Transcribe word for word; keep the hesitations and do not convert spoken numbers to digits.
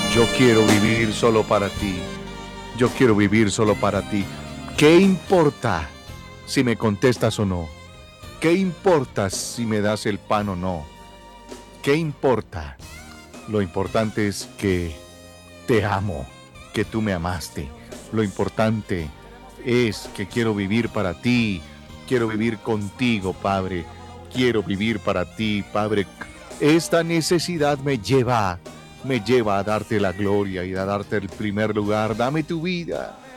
Yo quiero vivir solo para ti. Yo quiero vivir solo para ti. ¿Qué importa si me contestas o no? ¿Qué importa si me das el pan o no? ¿Qué importa? Lo importante es que te amo, que tú me amaste. Lo importante es que quiero vivir para ti. Quiero vivir contigo, Padre. Quiero vivir para ti, Padre. Esta necesidad me lleva, me lleva a darte la gloria y a darte el primer lugar. Dame tu vida.